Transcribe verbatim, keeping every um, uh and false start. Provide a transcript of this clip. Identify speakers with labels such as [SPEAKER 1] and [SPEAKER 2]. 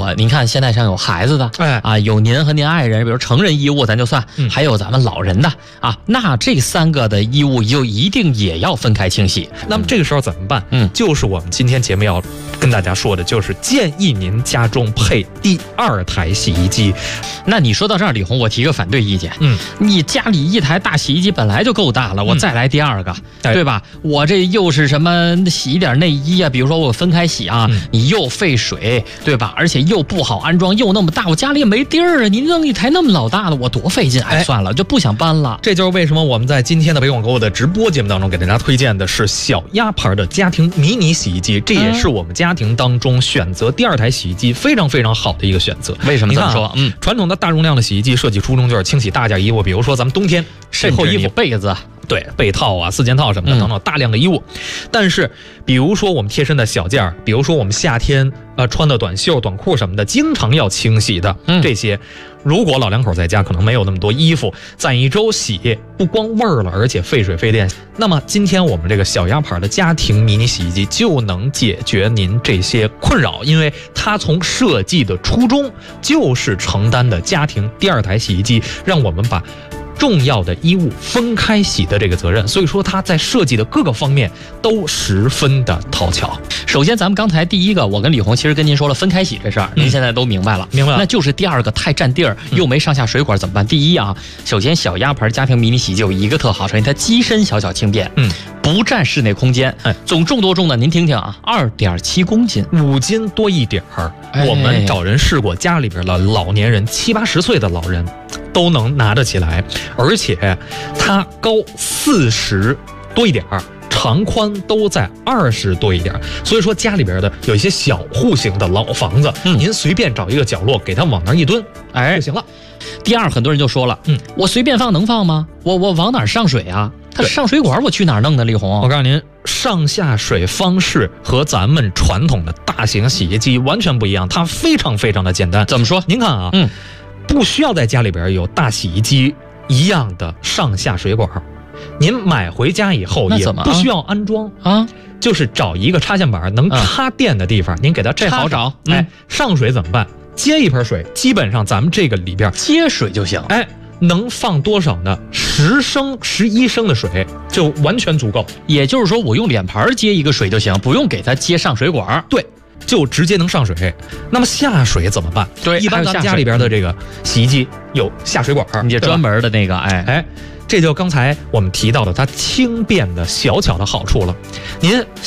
[SPEAKER 1] 我，您看现在像有孩子的，
[SPEAKER 2] 哎
[SPEAKER 1] 啊，有您和您爱人，比如成人衣物咱就算，
[SPEAKER 2] 嗯、
[SPEAKER 1] 还有咱们老人的啊，那这三个的衣物就一定也要分开清洗。
[SPEAKER 2] 那么这个时候怎么办？
[SPEAKER 1] 嗯，
[SPEAKER 2] 就是我们今天节目要跟大家说的，就是建议您家中配第二台洗衣机。
[SPEAKER 1] 那你说到这儿，李红，我提个反对意见。
[SPEAKER 2] 嗯，
[SPEAKER 1] 你家里一台大洗衣机本来就够大了，我再来第二个，
[SPEAKER 2] 嗯、
[SPEAKER 1] 对吧？我这又是什么洗一点内衣啊？比如说我分开洗啊，
[SPEAKER 2] 嗯、
[SPEAKER 1] 你又费水，对吧？而且又不好安装，又那么大，我家里也没地儿啊！你弄一台那么老大的，我多费劲！哎，算了，就不想搬了。
[SPEAKER 2] 这就是为什么我们在今天的北广购物的直播节目当中给大家推荐的是小鸭牌的家庭迷你洗衣机，这也是我们家庭当中选择第二台洗衣机非常非常好的一个选择。
[SPEAKER 1] 为什么这么说？
[SPEAKER 2] 嗯，传统的大容量的洗衣机设计初衷就是清洗大件衣物，比如说咱们冬天
[SPEAKER 1] 甚至你被子。
[SPEAKER 2] 对，被套啊、四件套什么的等等大量的衣物，嗯、但是比如说我们贴身的小件儿，比如说我们夏天呃穿的短袖、短裤什么的，经常要清洗的、嗯、这些，如果老两口在家可能没有那么多衣服，攒一周洗不光味儿了，而且费水费电。那么今天我们这个小鸭牌的家庭迷你洗衣机就能解决您这些困扰，因为它从设计的初衷就是承担的家庭第二台洗衣机，让我们把重要的衣物分开洗的这个责任，所以说它在设计的各个方面都十分的讨巧。
[SPEAKER 1] 首先咱们刚才第一个，我跟李红其实跟您说了分开洗这事儿、嗯、您现在都明白了。
[SPEAKER 2] 明白了。
[SPEAKER 1] 那就是第二个太占地儿又没上下水管怎么办？第一啊，首先小鸭牌家庭迷你洗衣机有一个特好，首先它机身小巧轻便，嗯，不占室内空间，哎，总重多重呢？您听听啊，二点七公斤，
[SPEAKER 2] 五斤多一点儿。哎、我们找人试过，家里边的老年人七八十岁的老人都能拿得起来，而且它高四十多一点儿，长宽都在二十多一点，所以说家里边的有一些小户型的老房子，嗯、您随便找一个角落给它往那儿一蹲，哎就行了。
[SPEAKER 1] 第二，很多人就说了，嗯，我随便放能放吗？我我往哪儿上水啊？它上水管我去哪儿弄呢？李红，
[SPEAKER 2] 我告诉您，上下水方式和咱们传统的大型洗衣机完全不一样，它非常非常的简单。
[SPEAKER 1] 怎么说？
[SPEAKER 2] 您看啊，嗯，不需要在家里边有大洗衣机一样的上下水管，您买回家以后也不需要安装啊，就是找一个插线板能插电的地方，嗯、您给它插。
[SPEAKER 1] 这好找。
[SPEAKER 2] 嗯、哎，上水怎么办？接一盆水，基本上咱们这个里边
[SPEAKER 1] 接水就行。
[SPEAKER 2] 哎。能放多少呢？十升、十一升的水就完全足够。
[SPEAKER 1] 也就是说，我用脸盘接一个水就行，不用给它接上水管。
[SPEAKER 2] 对，就直接能上水。那么下水怎么办？
[SPEAKER 1] 对，
[SPEAKER 2] 一般咱们家里边的这个洗衣机有下水管，
[SPEAKER 1] 你这专门的那个，哎
[SPEAKER 2] 哎，这就刚才我们提到的它轻便的小巧的好处了。您